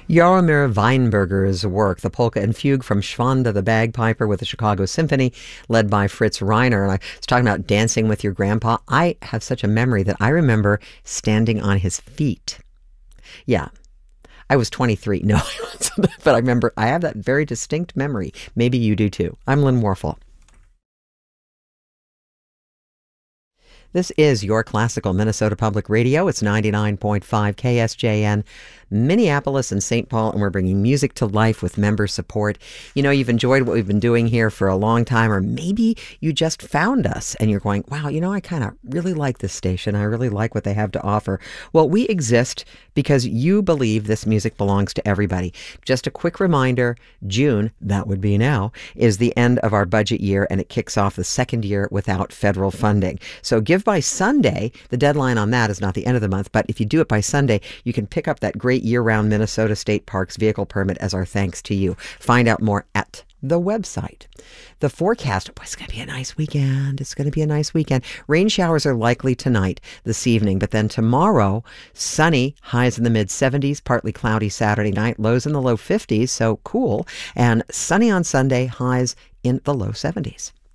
Jaromir Weinberger's work, the polka and fugue from Schwanda the Bagpiper with the Chicago Symphony, led by Fritz Reiner. And I was talking about dancing with your grandpa. I have such a memory that I remember standing on his feet. Yeah. I was 23. No, but I remember, I have that very distinct memory. Maybe you do too. I'm Lynn Warfel. This is your classical Minnesota Public Radio. It's 99.5 KSJN, Minneapolis and St. Paul, and we're bringing music to life with member support. You know, you've enjoyed what we've been doing here for a long time, or maybe you just found us and you're going, wow, you know, I kind of really like this station. I really like what they have to offer. Well, we exist because you believe this music belongs to everybody. Just a quick reminder, June, that would be now, is the end of our budget year, and it kicks off the second year without federal funding. So give by Sunday. The deadline on that is not the end of the month, but if you do it by Sunday, you can pick up that great year-round Minnesota State Parks vehicle permit as our thanks to you. Find out more at the website. The forecast, boy, it's going to be a nice weekend. It's going to be a nice weekend. Rain showers are likely tonight, this evening, but then tomorrow, sunny, highs in the mid-70s, partly cloudy Saturday night, lows in the low 50s, so cool, and sunny on Sunday, highs in the low 70s.